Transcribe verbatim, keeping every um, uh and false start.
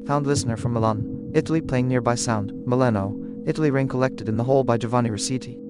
Found listener from Milan, Italy playing nearby sound, Milano, Italy rain collected in the hole by Giovanni Rossetti.